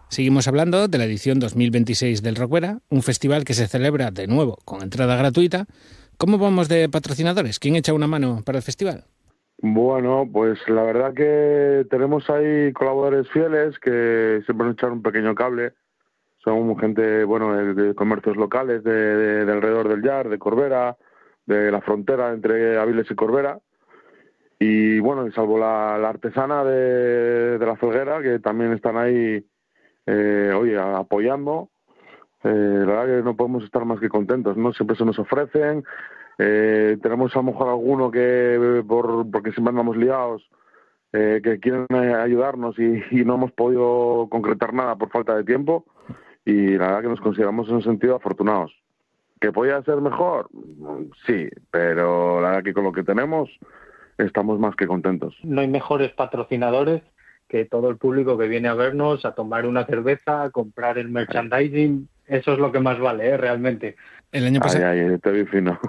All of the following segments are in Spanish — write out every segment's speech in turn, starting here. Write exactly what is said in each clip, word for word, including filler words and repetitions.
Seguimos hablando de la edición dos mil veintiséis del Rockvera, un festival que se celebra de nuevo con entrada gratuita. ¿Cómo vamos de patrocinadores? ¿Quién echa una mano para el festival? Bueno, pues la verdad que tenemos ahí colaboradores fieles que siempre nos echan un pequeño cable. Son gente, bueno, de, de comercios locales de, de, de alrededor del Llar, de Corbera, de la frontera entre Avilés y Corbera. Y bueno, y salvo la, la artesana de, de la Felguera, que también están ahí, eh, oye, apoyando. Eh, la verdad que no podemos estar más que contentos, ¿no? Siempre se nos ofrecen. Eh, tenemos a lo mejor alguno que, por porque siempre andamos liados, eh, que quieren ayudarnos y, y no hemos podido concretar nada por falta de tiempo. Y la verdad que nos consideramos en un sentido afortunados. ¿Que podía ser mejor? Sí, pero la verdad que con lo que tenemos estamos más que contentos. No hay mejores patrocinadores que todo el público que viene a vernos, a tomar una cerveza, a comprar el merchandising. Eso es lo que más vale, ¿eh? Realmente. El año pasado... Ay, ay, te vi fino.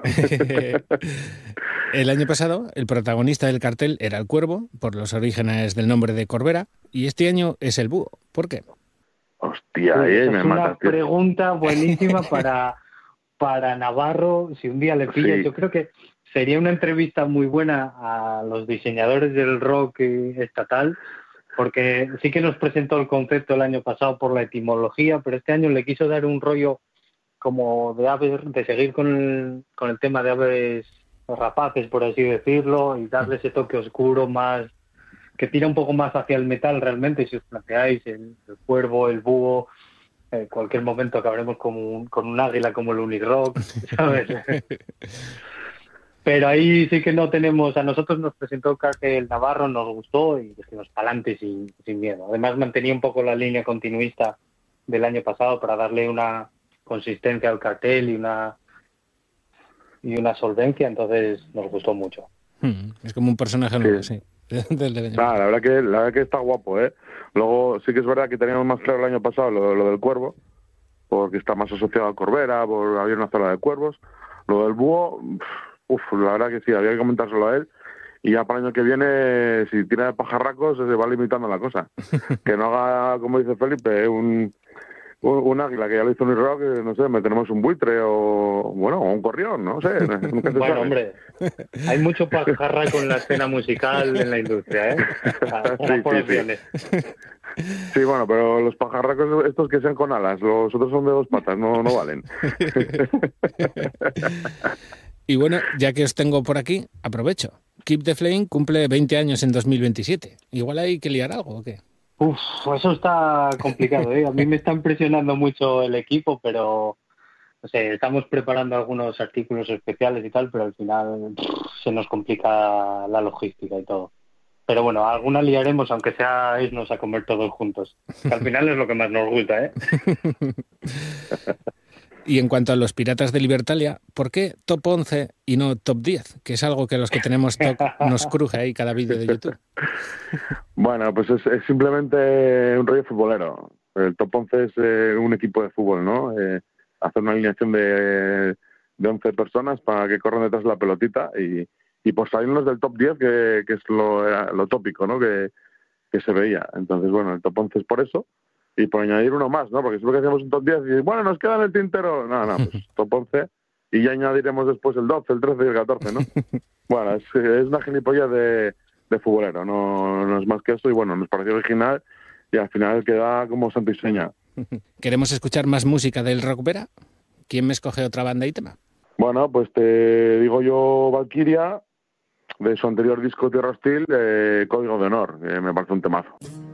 El año pasado, el protagonista del cartel era el cuervo, por los orígenes del nombre de Corbera, y este año es el búho. ¿Por qué? Hostia, sí, eh, es me una matas, tío. pregunta buenísima para, para Navarro. Si un día le pilla, Sí. Yo creo que sería una entrevista muy buena a los diseñadores del rock estatal, porque sí que nos presentó el concepto el año pasado por la etimología, pero este año le quiso dar un rollo como de aves, de seguir con el, con el tema de aves rapaces, por así decirlo, y darle ese toque oscuro más, que tira un poco más hacia el metal realmente. Si os planteáis el, el cuervo, el búho, en cualquier momento acabaremos con un, con un águila como el Unirock, ¿sabes? Pero ahí sí que no tenemos, a nosotros nos presentó el Navarro, nos gustó y dijimos pa'lante sin, sin miedo. Además mantenía un poco la línea continuista del año pasado para darle una consistencia al cartel y una y una solvencia, entonces nos gustó mucho. Hmm, es como un personaje nuevo, sí. sí. Del, del Nah, la verdad que la verdad que está guapo, ¿eh? Luego sí que es verdad que teníamos más claro el año pasado lo, lo del cuervo, porque está más asociado a Corbera, por había una zona de cuervos. Lo del búho, uff, la verdad que sí, había que comentárselo a él. Y ya para el año que viene, si tiene de pajarracos, se va limitando la cosa. Que no haga, como dice Felipe, un, un, un águila, que ya lo hizo un rock, no sé, meteremos un buitre o, bueno, o un gorrión, no sé. Nunca se bueno, sabe. hombre, hay mucho pajarraco en la escena musical en la industria, ¿eh? Para, para sí, por sí, opciones. sí. Sí, bueno, pero los pajarracos estos que sean con alas, los otros son de dos patas, no, no valen. Y bueno, ya que os tengo por aquí, aprovecho. Keep the Flame cumple veinte años en dos mil veintisiete. Igual hay que liar algo, ¿o qué? Uf, eso está complicado, ¿eh? A mí me está impresionando mucho el equipo, pero no sé, estamos preparando algunos artículos especiales y tal, pero al final pff, se nos complica la logística y todo. Pero bueno, alguna liaremos, aunque sea irnos a comer todos juntos. Que al final es lo que más nos gusta, ¿eh? Y en cuanto a los Piratas de Libertalia, ¿por qué top once y no top diez? Que es algo que a los que tenemos T O C nos cruje ahí cada vídeo de YouTube. Bueno, pues es, es simplemente un rollo futbolero. El top once es eh, un equipo de fútbol, ¿no? Eh, hacer una alineación de, de once personas para que corran detrás de la pelotita y, y por salirnos del top diez, que, que es lo, lo tópico, ¿no? Que, que se veía. Entonces, bueno, el top once es por eso. Y por añadir uno más, ¿no? Porque siempre que hacemos un top diez y bueno, nos queda en el tintero. No, no, pues top once y ya añadiremos después el doce, el trece y el catorce, ¿no? Bueno, es, es una gilipollas de, de futbolero, no, no es más que eso y bueno, nos pareció original y al final queda como santo y seña. ¿Queremos escuchar más música del Rockvera? ¿Quién me escoge otra banda y tema? Bueno, pues te digo yo Valkyria, de su anterior disco Tierra Hostil, eh, Código de Honor, que me parece un temazo.